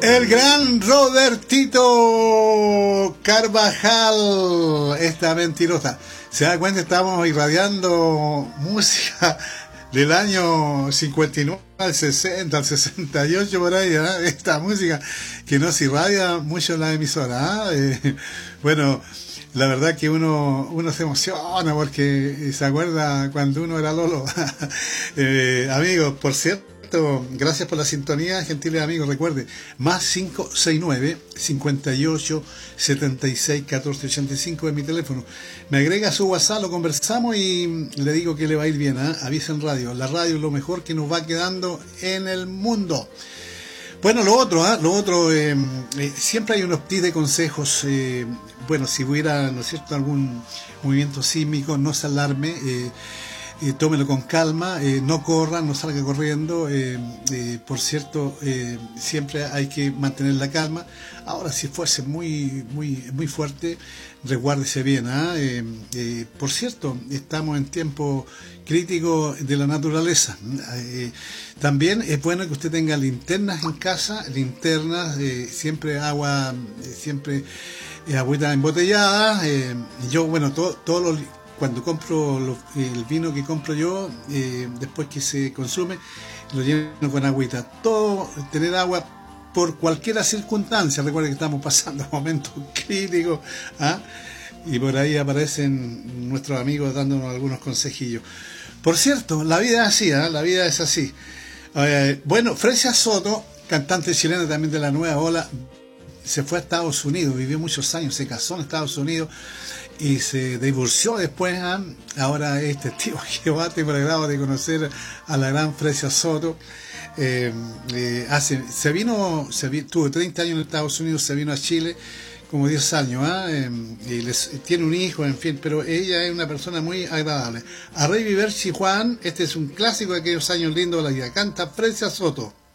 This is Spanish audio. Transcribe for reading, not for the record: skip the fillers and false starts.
El gran Robertito Carvajal, esta mentirosa. ¿Se da cuenta? Estamos irradiando música del año 59 al 60, al 68 por ahí, ¿eh? Esta música que no se irradia mucho en la emisora, ¿eh? Bueno, la verdad que uno se emociona porque se acuerda cuando uno era Lolo. Amigos, por cierto, gracias por la sintonía, gentiles amigos. Recuerde, más 569-58-76-1485 es mi teléfono. Me agrega su WhatsApp, lo conversamos y le digo que le va a ir bien, ¿eh? Avisen radio. La radio es lo mejor que nos va quedando en el mundo. Bueno, lo otro, siempre hay unos tips de consejos. Bueno, si hubiera, ¿no es cierto?, algún movimiento sísmico, no se alarme. Tómelo con calma, no corra, no salga corriendo. Por cierto, siempre hay que mantener la calma. Ahora, si fuese muy fuerte, resguárdese bien, ¿eh? Por cierto, estamos en tiempo crítico de la naturaleza. También es bueno que usted tenga linternas en casa, siempre agua, siempre agüita embotellada. Yo, bueno, cuando compro el vino que compro yo, después que se consume, lo lleno con agüita. Todo, tener agua por cualquier circunstancia. Recuerden que estamos pasando momentos críticos, ¿ah? Y por ahí aparecen nuestros amigos dándonos algunos consejillos. Por cierto, la vida es así, ¿eh? La vida es así. Bueno, Fresia Soto, cantante chilena también de la nueva ola, se fue a Estados Unidos, vivió muchos años, se casó en Estados Unidos y se divorció después. Ahora es testigo de Jehová. Tengo el agrado de conocer a la gran Fresia Soto. Tuvo 30 años en Estados Unidos, se vino a Chile como 10 años, y tiene un hijo, en fin, pero ella es una persona muy agradable. A Rey Viverchi Juan, este es un clásico de aquellos años lindos de la vida. Canta Fresia Soto.